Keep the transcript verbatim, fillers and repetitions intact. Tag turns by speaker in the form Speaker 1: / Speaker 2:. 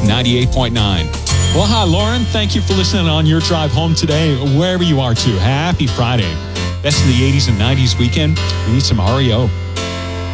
Speaker 1: ninety-eight point nine. Well, hi, Lauren. Thank you for listening on your drive home today, wherever you are, too. Happy Friday. Best of the eighties and nineties weekend. We need some R E O.